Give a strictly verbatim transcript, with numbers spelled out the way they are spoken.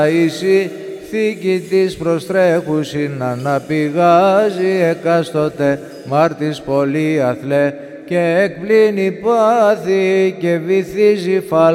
Ίση θήκη της προστρέχουσιν αναπηγάζει εκάστοτε μάρτης πολύ αθλέ και εκπλήνει πάθη και βυθίζει φαλ